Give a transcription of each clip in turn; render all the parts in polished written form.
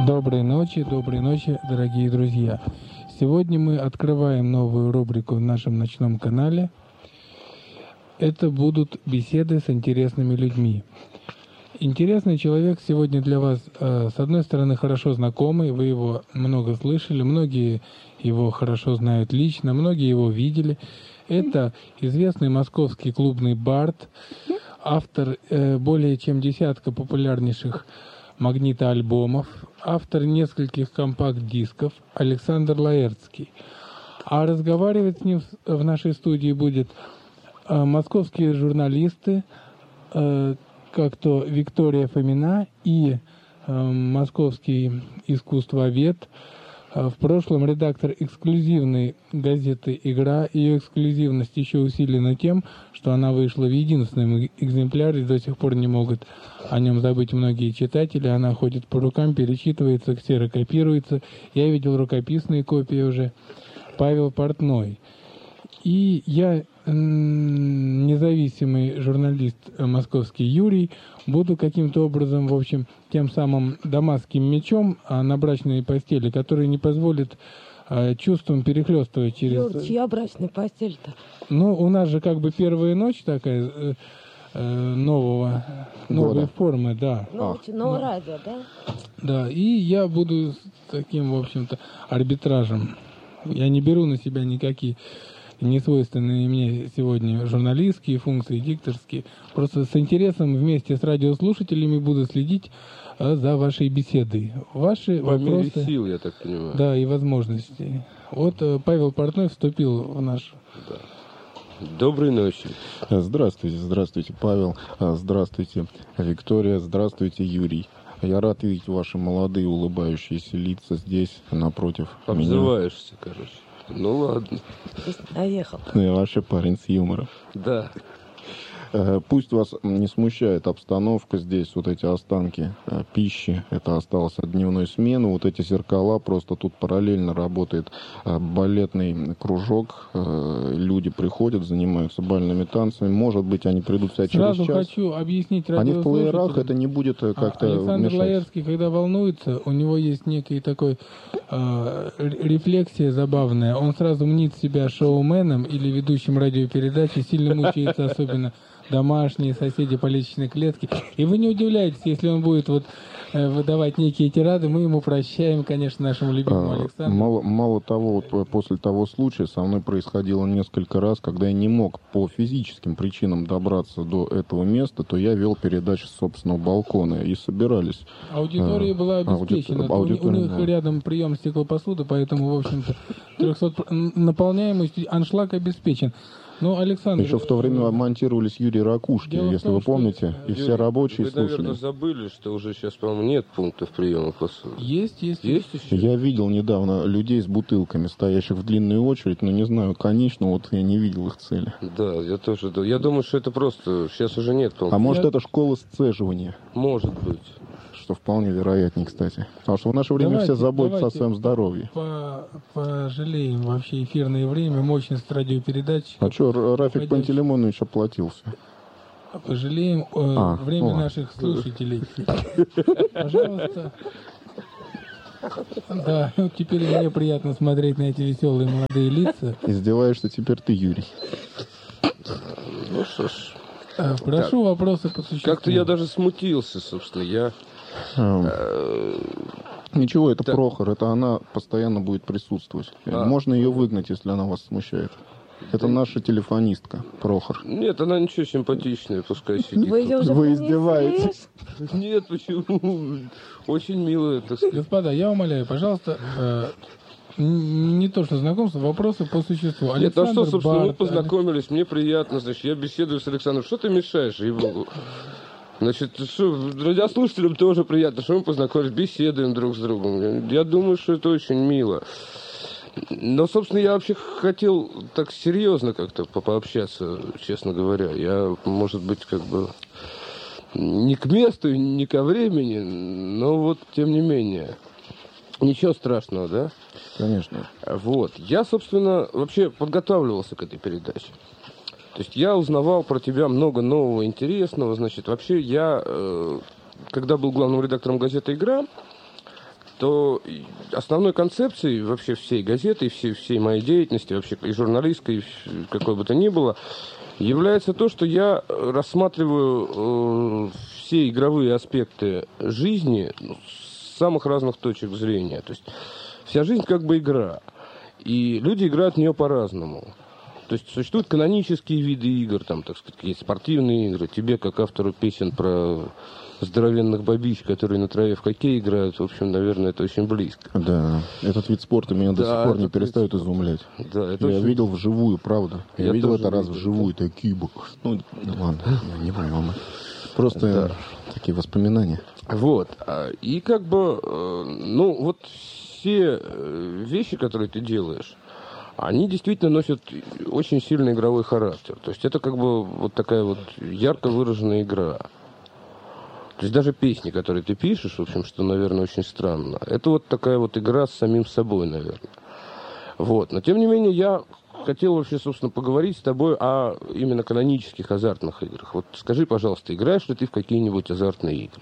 Доброй ночи, дорогие друзья. Сегодня мы открываем новую рубрику в нашем ночном канале. Это будут беседы с интересными людьми. Интересный человек сегодня для вас, с одной стороны, хорошо знакомый, вы его много слышали, многие его хорошо знают лично, многие его видели. Это известный московский клубный бард, автор более чем десятка популярнейших магнитоальбомов, автор нескольких компакт-дисков Александр Лаэртский. А разговаривать с ним в нашей студии будет московские журналисты, как то Виктория Фомина и московский искусствовед, в прошлом редактор эксклюзивной газеты «Игра». Ее эксклюзивность еще усилена тем, что она вышла в единственном экземпляре, до сих пор не могут о нем забыть многие читатели. Она ходит по рукам, перечитывается, ксерокопируется. Я видел рукописные копии уже. Павел Портной. И я, независимый журналист московский Юрий, буду каким-то образом, в общем, тем самым дамасским мечом на брачной постели, который не позволит чувствам перехлестывать через... Юр, чья брачная постель-то? Ну, у нас же как бы первая ночь такая новой формы, да. Новое радио, да? Да, и я буду с таким, в общем-то, арбитражем. Я не беру на себя никакие несвойственные мне сегодня журналистские функции, дикторские. Просто с интересом вместе с радиослушателями буду следить за вашей беседой. Ваши по мере вопросы, сил, я так понимаю. Да, и возможностей. Вот Павел Портной вступил в наш... Да. Доброй ночи. Здравствуйте, Павел. Здравствуйте, Виктория. Здравствуйте, Юрий. Я рад видеть ваши молодые улыбающиеся лица здесь, напротив меня. Обзываешься, короче. Ну ладно. Наехал. Я вообще парень с юмором. Да. Пусть вас не смущает обстановка здесь, вот эти останки пищи, это осталось от дневной смены, вот эти зеркала, просто тут параллельно работает балетный кружок, люди приходят, занимаются бальными танцами, может быть, они придут сюда через час. Сразу хочу объяснить Они в радиослушателям. плеерах, это не будет как-то Александр мешать. Лаэртский, когда волнуется, у него есть некий такой рефлексия забавная. Он сразу мнит себя шоуменом или ведущим радиопередачи, сильно мучается, особенно домашние соседи по лестничной клетке. И вы не удивляетесь, если он будет выдавать некие тирады, мы ему прощаем, конечно, нашему любимому Александру. Мало того, вот после того случая со мной происходило несколько раз, когда я не мог по физическим причинам добраться до этого места, то я вел передачу с собственного балкона, и собирались. Аудитория была обеспечена. У них рядом прием стеклопосуды, поэтому, в общем-то, 300 наполняемость, аншлаг обеспечен. Ну, Александр... Еще в то время монтировались Юрий Ракушки, если вы помните, и все рабочие слушали. Вы, наверное, забыли, что уже сейчас, по-моему, нет пунктов приема посуды. Есть еще? Я видел недавно людей с бутылками, стоящих в длинную очередь, но не знаю, конечно, вот я не видел их цели. Да, я тоже. Да. Я думаю, что это просто... Сейчас уже нет пунктов. А может, это школа сцеживания? Может быть. Что вполне вероятнее, кстати. Потому что в наше время все заботятся о своем здоровье. Пожалеем вообще эфирное время, мощность радиопередач. А что, Рафик Пантелеймонович оплатился? Пожалеем время наших слушателей. Пожалуйста. Да, теперь мне приятно смотреть на эти веселые молодые лица. Издеваешься теперь ты, Юрий. Ну что ж. Прошу вопросы по существу. Как-то я даже смутился, собственно. Ничего, это Прохор, это она постоянно будет присутствовать. Можно ее выгнать, если она вас смущает. Это наша телефонистка, Прохор. Нет, она ничего, симпатичная, пускай сидит. Вы издеваетесь? Нет, почему? Очень милая, так сказать. Господа, я умоляю, пожалуйста, не то что знакомство, вопросы по существу. Нет, а что, собственно, мы познакомились, мне приятно, значит, я беседую с Александром. Что ты мешаешь, ей-богу? Значит, что, радиослушателям тоже приятно, что мы познакомились, беседуем друг с другом. Я думаю, что это очень мило. Но, собственно, я вообще хотел так серьезно как-то пообщаться, честно говоря. Я, может быть, как бы не к месту, не ко времени, но вот, тем не менее. Ничего страшного, да? Конечно. Вот. Я, собственно, вообще подготавливался к этой передаче. То есть я узнавал про тебя много нового, интересного. Значит, вообще я, когда был главным редактором газеты «Игра», то основной концепцией вообще всей газеты, всей моей деятельности, вообще и журналистской, и какой бы то ни было, является то, что я рассматриваю все игровые аспекты жизни с самых разных точек зрения. То есть вся жизнь как бы игра, и люди играют в нее по-разному. То есть существуют канонические виды игр, там, так сказать, есть спортивные игры. Тебе, как автору песен про здоровенных бабищ, которые на траве в хоккей играют, в общем, наверное, это очень близко. Да, этот вид спорта меня до сих пор не перестает изумлять. Да, это я видел вживую, правда. Я видел это раз видел, вживую, такие бы. Ну, ладно, не будем. Просто такие воспоминания. Вот. И как бы, ну, вот все вещи, которые ты делаешь, они действительно носят очень сильный игровой характер. То есть это как бы вот такая вот ярко выраженная игра. То есть даже песни, которые ты пишешь, в общем, что, наверное, очень странно, это вот такая вот игра с самим собой, наверное. Вот. Но, тем не менее, я хотел вообще, собственно, поговорить с тобой о именно канонических азартных играх. Вот скажи, пожалуйста, играешь ли ты в какие-нибудь азартные игры?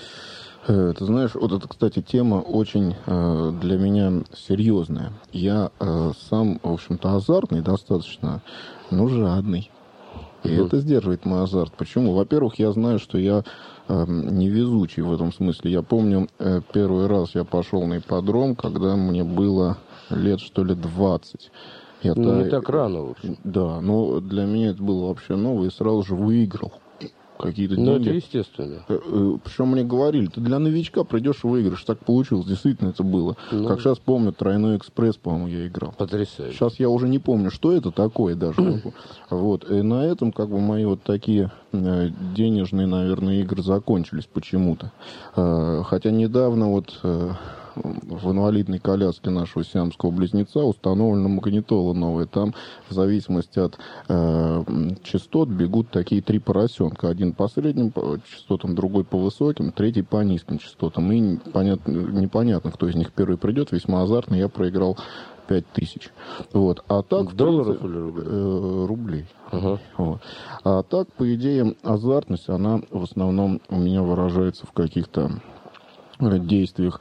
Ты знаешь, вот эта, кстати, тема очень для меня серьезная. Я сам, в общем-то, азартный достаточно, но жадный. И это сдерживает мой азарт. Почему? Во-первых, я знаю, что я невезучий в этом смысле. Я помню, первый раз я пошел на ипподром, когда мне было лет, что ли, 20. Не так рано, в общем. Да, но для меня это было вообще новое, и сразу же выиграл какие-то деньги. Ну, это естественно. Причем мне говорили, ты для новичка придешь и выиграешь. Так получилось, действительно это было. Ну, как сейчас помню, тройной экспресс, по-моему, я играл. Потрясающе. Сейчас я уже не помню, что это такое даже. Вот. И на этом как бы мои вот такие денежные, наверное, игры закончились почему-то. Хотя недавно вот в инвалидной коляске нашего сиамского близнеца установлена магнитола новая. Там в зависимости от частот бегут такие 3 поросенка. Один по средним частотам, другой по высоким, третий по низким частотам. И непонятно, кто из них первый придет. Весьма азартно. Я проиграл 5000. Вот. А так, долларов или рублей? Рублей. Ага. Вот. А так, по идее, азартность, она в основном у меня выражается в каких-то действиях,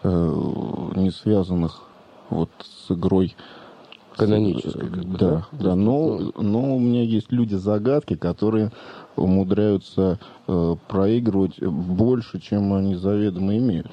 не связанных вот с игрой канонической. Да, да. Но у меня есть люди-загадки, которые умудряются проигрывать больше, чем они заведомо имеют.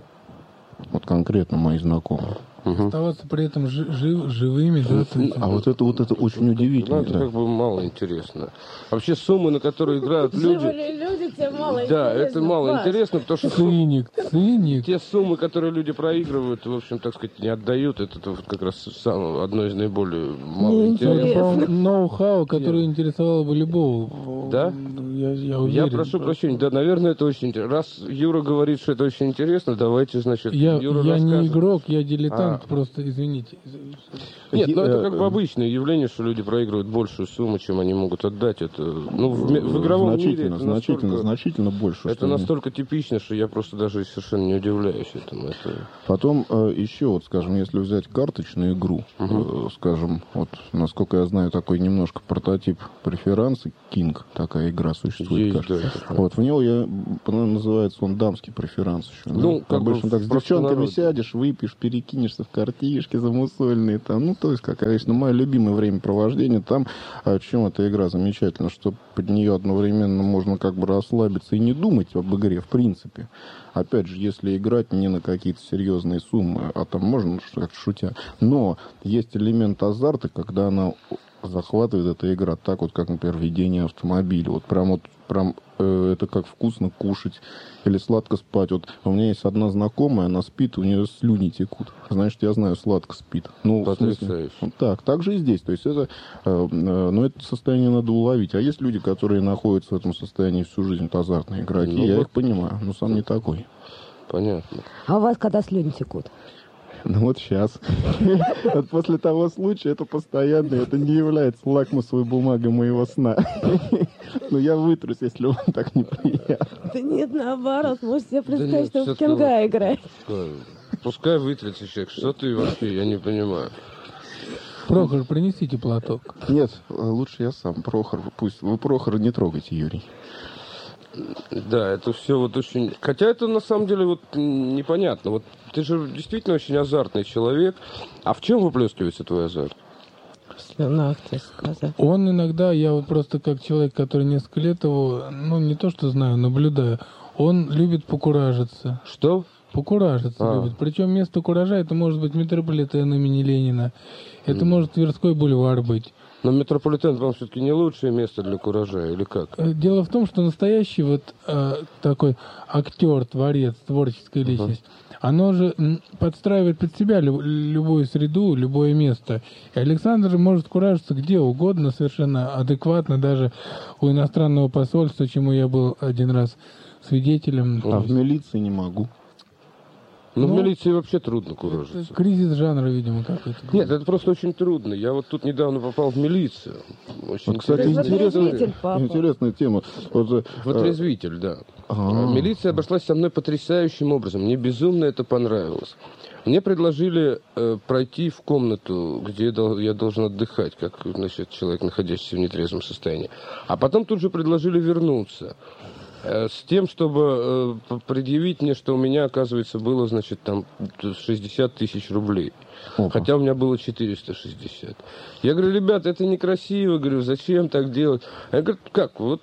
Вот конкретно мои знакомые. Оставаться при этом живыми, да? А вот это очень удивительно. Это как бы мало интересно. Вообще суммы, на которые играют люди... Живы ли люди, тебе мало Да, интересно. это мало Паш. интересно, потому что Циник. те суммы, которые люди проигрывают, в общем, так сказать, не отдают. Это вот как раз одно из наиболее малоинтересных. Это ноу-хау, которое интересовало бы любого. Да? Я уверен. Я прошу прощения, да, наверное, это очень интересно. Раз Юра говорит, что это очень интересно, давайте, значит, Юра Я расскажет. не игрок, я дилетант, просто извините. Нет, ну это как бы обычное явление, что люди проигрывают большую сумму, чем они могут отдать. Это, ну, в игровом мире это значительно больше. Это настолько типично, что я просто даже совершенно не удивляюсь этому. Потом еще, вот, скажем, если взять карточную игру, скажем, вот, насколько я знаю, такой немножко прототип преферанса, King, такая игра существует. Есть, да, вот, в него называется он дамский преферанс еще. Ну, как обычно так с девчонками сядешь, выпьешь, перекинешься в картишки замусольные, там, ну, то есть, как обычно, мое любимое времяпровождение. Там, в чем эта игра замечательна, что под нее одновременно можно как бы расслабиться и не думать об игре, в принципе. Опять же, если играть не на какие-то серьезные суммы, а там можно, как шутя. Но есть элемент азарта, когда она захватывает эта игра, так вот, как, например, ведение автомобиля. Вот прям это как вкусно кушать или сладко спать. Вот у меня есть одна знакомая, она спит, у нее слюни текут. Значит, я знаю, сладко спит. Ну, в смысле, так же и здесь. То есть это, это состояние надо уловить. А есть люди, которые находятся в этом состоянии всю жизнь, это азартные игроки. Я их понимаю, но сам не такой. Понятно. А у вас когда слюни текут? Ну вот сейчас. Вот после того случая это постоянно, это не является лакмусовой бумагой моего сна. Но я вытрусь, если вам так неприятно. Да нет, наоборот, можете себе представить, что в Кенга играет. Пускай вытрется человек. Что ты вообще, я не понимаю. Прохор, принесите платок. Нет, лучше я сам, Прохор. Пусть вы Прохора не трогайте, Юрий. Да, это все вот очень... Хотя это на самом деле вот непонятно. Вот ты же действительно очень азартный человек. А в чем выплескивается твой азарт? В слюнах, ты сказал. Он иногда, я вот просто как человек, который несколько лет его, ну, не то что знаю, наблюдаю, он любит покуражиться. Что? Покуражиться любит. Причем место куража, это может быть метрополитен имени Ленина, это может Тверской бульвар быть. Но метрополитен, по-моему, все-таки не лучшее место для куража, или как? Дело в том, что настоящий вот такой актер, творец, творческая личность, оно же подстраивает под себя любую среду, любое место. И Александр же может куражиться где угодно, совершенно адекватно, даже у иностранного посольства, чему я был один раз свидетелем. А в милиции не могу. Ну, в милиции вообще трудно куражиться. Кризис жанра, видимо, какой-то. Нет, это просто очень трудно. Я вот тут недавно попал в милицию. Очень Вот, кстати, интересная тема. Вот, отрезвитель, да. Милиция обошлась со мной потрясающим образом. Мне безумно это понравилось. Мне предложили пройти в комнату, где я должен отдыхать, как, значит, человек, находящийся в нетрезвом состоянии. А потом тут же предложили вернуться. С тем, чтобы предъявить мне, что у меня, оказывается, было, значит, там 60 тысяч рублей. Опа. Хотя у меня было 460. Я говорю, ребята, это некрасиво. Говорю, зачем так делать? Я говорю, как, вот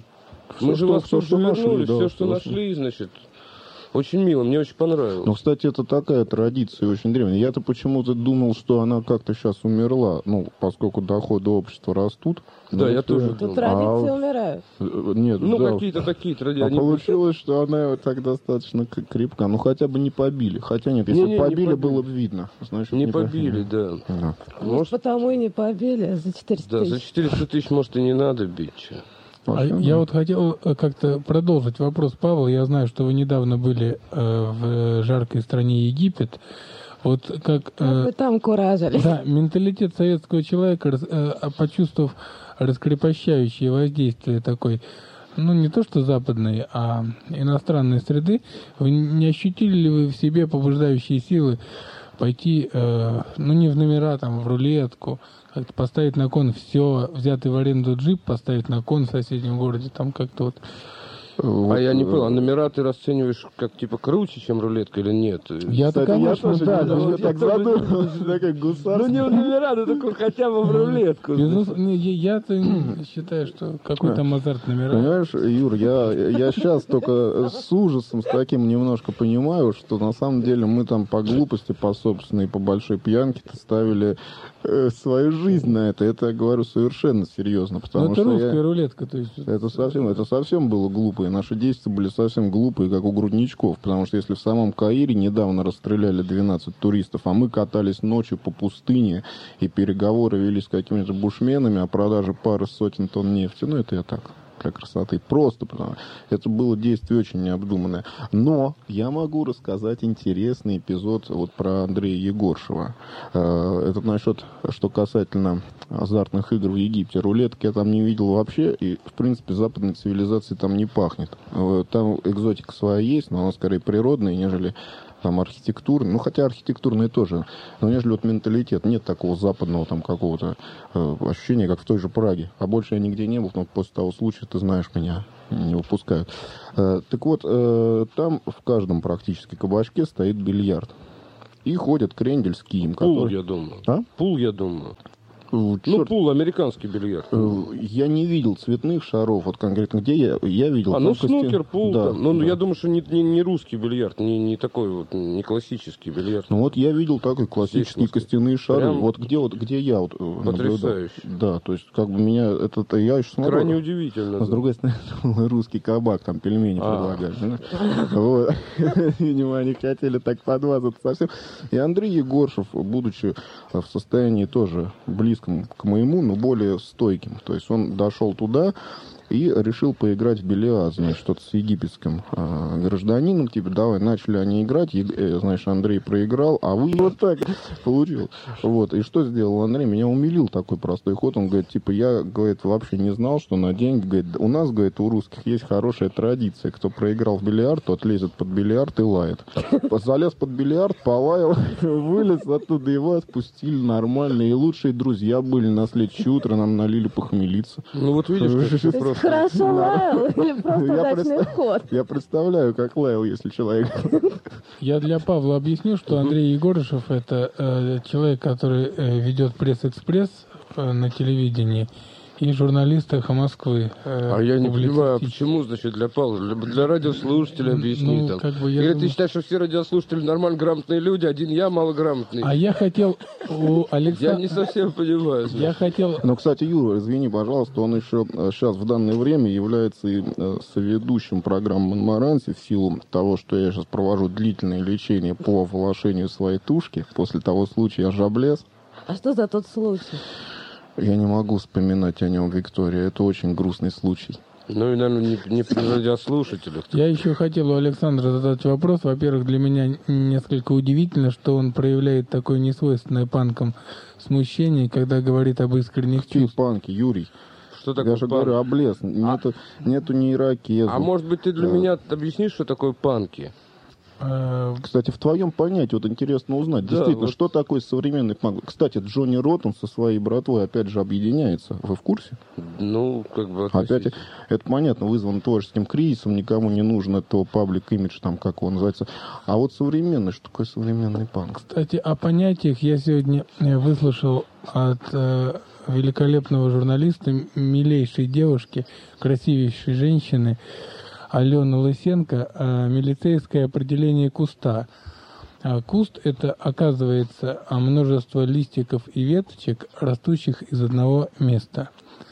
мы же вас все, что вернули, все, что нашли, значит... Очень мило, мне очень понравилось. Ну, кстати, это такая традиция очень древняя. Я-то почему-то думал, что она как-то сейчас умерла, ну, поскольку доходы общества растут. Да, я тоже думал. Тут традиции умирают. Нет, ну, да. какие-то такие традиции. Получилось, что она вот так достаточно крепка. Ну, хотя бы не побили. Хотя нет, если побили, было бы видно. Значит, не побили, да. Может, потому и не побили за 400 тысяч. Да, за 400 тысяч, может, и не надо бить. Я вот хотел как-то продолжить вопрос Павла. Я знаю, что вы недавно были в жаркой стране Египет. Вот как... вы там куражились. Да, менталитет советского человека, почувствовав раскрепощающее воздействие такой, ну, не то что западной, а иностранной среды, вы не ощутили ли вы в себе побуждающие силы пойти, ну, не в номера, там, в рулетку, как-то поставить на кон все, взятый в аренду джип, поставить на кон в соседнем городе, там как-то вот... А я не понял, а номера ты расцениваешь как типа круче, чем рулетка или нет? Я-то, конечно, да. Я так задумался, как гусар. Ну не в номера, ну такой хотя бы в рулетку. Я-то считаю, что какой там азарт номера. Понимаешь, Юр, я сейчас только с ужасом с таким немножко понимаю, что на самом деле мы там по глупости, по собственной, по большой пьянке ставили свою жизнь на это. Это я говорю совершенно серьезно, потому что... Это русская рулетка, то есть... Это совсем было глупо. И наши действия были совсем глупые, как у грудничков. Потому что если в самом Каире недавно расстреляли 12 туристов, а мы катались ночью по пустыне, и переговоры вели с какими-то бушменами о продаже пары сотен тонн нефти, ну это я так, для красоты. Просто потому это было действие очень необдуманное. Но я могу рассказать интересный эпизод вот про Андрея Егоршева. Это насчет, что касательно азартных игр в Египте. Рулетки я там не видел вообще, и, в принципе, западной цивилизации там не пахнет. Там экзотика своя есть, но она скорее природная, нежели там архитектурная. Ну, хотя архитектурная тоже. Но нежели вот менталитет. Нет такого западного там какого-то ощущения, как в той же Праге. А больше я нигде не был, но после того случая, ты знаешь, меня не выпускают. Так вот, там в каждом практически кабачке стоит бильярд. И ходят крендель с кием. Пул, я думаю. А? Пул, я думаю. Черт. Ну, пул, американский бильярд. Я не видел цветных шаров, вот конкретно где я видел. Ну, снукер, пул, да, там. Ну, да. Я думаю, что не русский бильярд, не такой вот, не классический бильярд. Ну, вот я видел такой классические костяные шары. Прям вот где я вот потрясающе. Да, то есть, как бы меня, это я еще смотрю. Крайне удивительно. А с другой стороны, русский кабак, там пельмени предлагали. Вот. Видимо, они хотели так подмазаться совсем. И Андрей Егоршев, будучи в состоянии тоже близком к моему, но более стойким. То есть он дошел туда и решил поиграть в бильярд, значит, что-то с египетским гражданином. Типа, давай, начали они играть, знаешь, Андрей проиграл, а вы вот так получил. Вот. И что сделал Андрей? Меня умилил такой простой ход. Он говорит, типа, я, говорит, вообще не знал, что на деньги, говорит, у нас, говорит, у русских есть хорошая традиция. Кто проиграл в бильярд, тот лезет под бильярд и лает. Залез под бильярд, полаял, вылез оттуда, его отпустили нормально. И лучшие друзья были на следующее утро, нам налили похмелиться. Ну вот видишь, как все просто. Хорошо лаял или просто удачный ход? Я представляю, как лаял, если человек... Я для Павла объясню, что Андрей Егорышев – это человек, который ведет пресс-экспресс на телевидении и журналист «Эхо Москвы». А я не понимаю, почему, значит, для Павла? Для радиослушателя объясни там. Или ты считаешь, что все радиослушатели нормально грамотные люди, один я малограмотный? А я хотел у Александра... Я не совсем понимаю. Я хотел... Но, кстати, Юра, извини, пожалуйста, он еще сейчас в данное время является и соведущим программы «Монмаранси» в силу того, что я сейчас провожу длительное лечение по волошению своей тушки после того случая «Жаблес». А что за тот случай? Я не могу вспоминать о нем, Виктория. Это очень грустный случай. Ну и, наверное, не при радиослушателях. Я еще хотел у Александра задать вопрос. Во-первых, для меня несколько удивительно, что он проявляет такое несвойственное панкам смущение, когда говорит об искренних чувствах. Панки, Юрий. Что такое Я же панк? говорю, облез. Нету ни ирокеза. А может быть, ты для меня объяснишь, что такое панки? Кстати, в твоем понятии вот интересно узнать, Да, действительно, вот... что такое современный панк. Кстати, Джонни Роттен со своей братвой опять же объединяется. Вы в курсе? Ну, как бы... Опять, это понятно, вызвано творческим кризисом, никому не нужен этого паблик-имидж, там, как он называется. А вот современный, что такое современный панк? Кстати, о понятиях я сегодня выслушал от великолепного журналиста, милейшей девушки, красивейшей женщины, Алены Лысенко, милицейское определение куста. Куст – это, оказывается, множество листиков и веточек, растущих из одного места.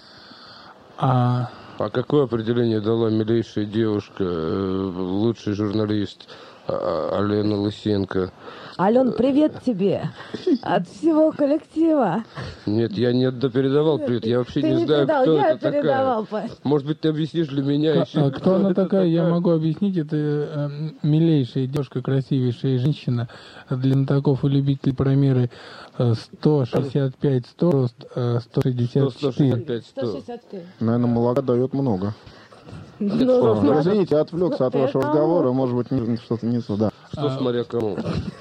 А какое определение дала милейшая девушка, лучший журналист Алена Лысенко? Ален, привет тебе от всего коллектива. Нет, я не передавал привет, я вообще Ты не знаю, передал, кто я это передавал, такая. Паш. Может быть, ты объяснишь для меня еще. Кто она такая, я могу объяснить. Это милейшая девушка, красивейшая женщина. Для знатоков и любителей промеры 165, 100, рост 164. 165, 100. 165. Наверное, молока дает много. Ну, Извините, отвлекся от вашего это разговора, может быть, что-то не сюда. Что смотря кому?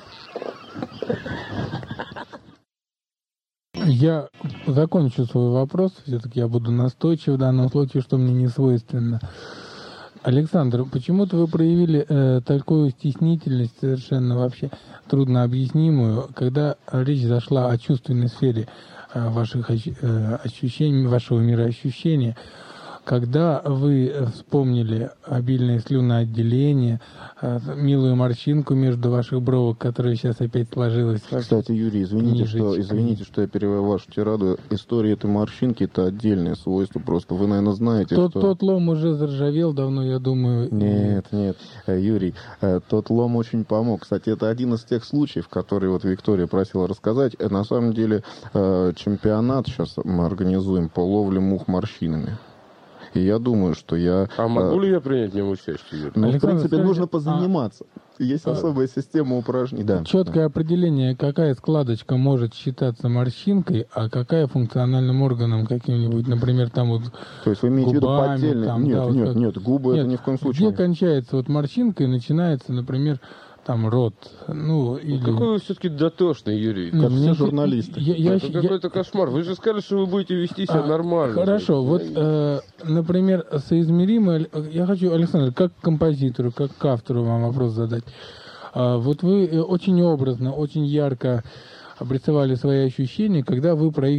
Я закончу свой вопрос. Все-таки я буду настойчив в данном случае, что мне не свойственно. Александр, почему-то вы проявили такую стеснительность, совершенно вообще трудно объяснимую, когда речь зашла о чувственной сфере ваших ощущений, вашего мироощущения. Когда вы вспомнили обильное слюноотделение, милую морщинку между ваших бровок, которая сейчас опять сложилась. Кстати, Юрий, извините, что я перевел вашу тираду. История этой морщинки – это отдельное свойство. Просто вы, наверное, знаете, что... Тот лом уже заржавел давно, я думаю. Нет, Юрий, тот лом очень помог. Кстати, это один из тех случаев, которые вот Виктория просила рассказать. На самом деле, чемпионат сейчас мы организуем по ловле мух морщинами. И я думаю, что я... А могу ли я принять в нем участие, Юрий? Ну, в Александр, принципе, скажите, нужно позаниматься. Есть особая система упражнений. Да. Четкое определение, какая складочка может считаться морщинкой, а какая функциональным органом каким-нибудь, например, там вот То есть вы имеете в виду губами, поддельные? там, Нет, да, вот как... нет, губы это ни в коем случае. Где кончается вот морщинка и начинается, например, там рот, ну или... Какой вы все-таки дотошный, Юрий. Как все журналисты. Это какой-то кошмар. Вы же сказали, что вы будете вести себя нормально. Хорошо, вот, например, соизмеримо... Я хочу, Александр, как к композитору, как к автору вам вопрос задать. Вот вы очень образно, очень ярко обрисовали свои ощущения, когда вы проигрываете